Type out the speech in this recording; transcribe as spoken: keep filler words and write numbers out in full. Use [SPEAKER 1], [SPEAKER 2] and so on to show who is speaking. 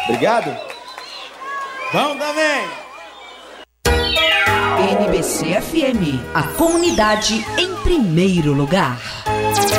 [SPEAKER 1] Obrigado.
[SPEAKER 2] Vamos também.
[SPEAKER 3] N B C F M, a comunidade em primeiro lugar.